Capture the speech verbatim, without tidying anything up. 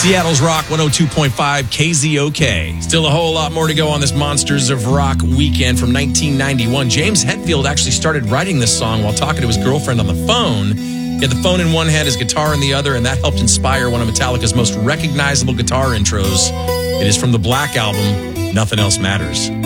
Seattle's Rock one oh two point five K Z O K. Still a whole lot more to go on this Monsters of Rock weekend from nineteen ninety-one. James Hetfield actually started writing this song while talking to his girlfriend on the phone. He had the phone in one hand, his guitar in the other, and that helped inspire one of Metallica's most recognizable guitar intros. It is from the Black Album, Nothing Else Matters.